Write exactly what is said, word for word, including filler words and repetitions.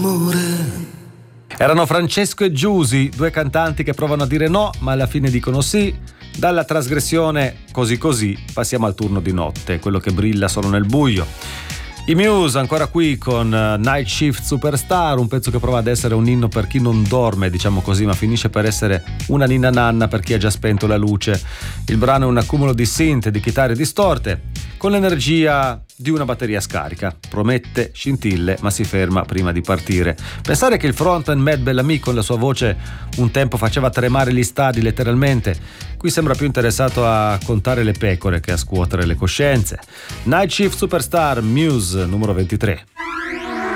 d'amore. Erano Francesco e Giusy, due cantanti che provano a dire no, ma alla fine dicono sì. Dalla trasgressione così così passiamo al turno di notte, quello che brilla solo nel buio. I Muse ancora qui con Night Shift Superstar, un pezzo che prova ad essere un inno per chi non dorme, diciamo così, ma finisce per essere una ninna nanna per chi ha già spento la luce. Il brano è un accumulo di synth e di chitarre distorte, con l'energia di una batteria scarica. Promette scintille, ma si ferma prima di partire. Pensare che il frontman Matt Bellamy con la sua voce un tempo faceva tremare gli stadi letteralmente, qui sembra più interessato a contare le pecore che a scuotere le coscienze. Night Shift Superstar, Muse numero ventitré.